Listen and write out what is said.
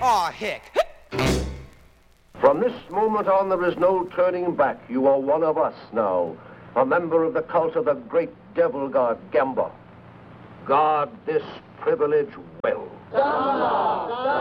Aw, heck. From this moment on, there is no turning back. You are one of us now, a member of the cult of the great devil god, Gamba. Guard this privilege well.